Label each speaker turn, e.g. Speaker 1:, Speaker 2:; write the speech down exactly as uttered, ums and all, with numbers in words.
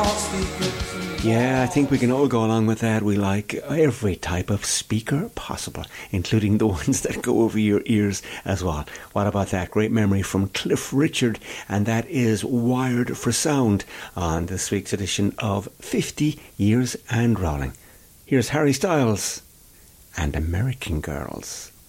Speaker 1: Yeah, I think we can all go along with that. We like every type of speaker possible, including the ones that go over your ears as well. What about that? Great memory from Cliff Richard, and that is Wired for Sound on this week's edition of fifty Years and Rolling. Here's Harry Styles and American Girls.